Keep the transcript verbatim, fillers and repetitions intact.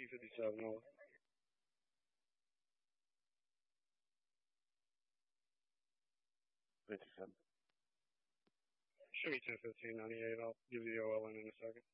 T fifty-seven, over. fifty-seven. Show me ten fifteen ninety-eight. I'll give you the O L N in a second.